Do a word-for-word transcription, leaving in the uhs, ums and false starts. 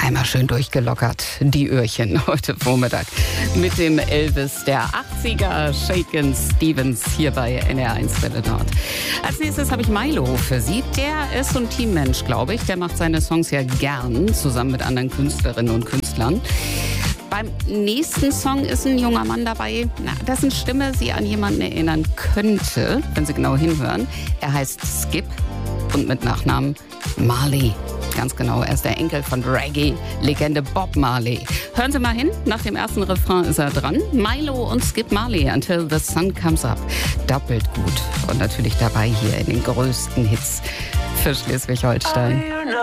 Einmal schön durchgelockert, die Öhrchen heute Vormittag mit dem Elvis der achtziger, Shakin' Stevens hier bei N R eins Welle Nord. Als nächstes habe ich Milo für Sie. Der ist so ein Teammensch, glaube ich. Der macht seine Songs ja gern zusammen mit anderen Künstlerinnen und Künstlern. Beim nächsten Song ist ein junger Mann dabei, na, dessen Stimme Sie an jemanden erinnern könnte, wenn Sie genau hinhören. Er heißt Skip und mit Nachnamen Marley. Ganz genau, er ist der Enkel von Reggae-Legende Bob Marley. Hören Sie mal hin, nach dem ersten Refrain ist er dran. Milo und Skip Marley, Until the Sun Comes Up. Doppelt gut und natürlich dabei hier in den größten Hits für Schleswig-Holstein.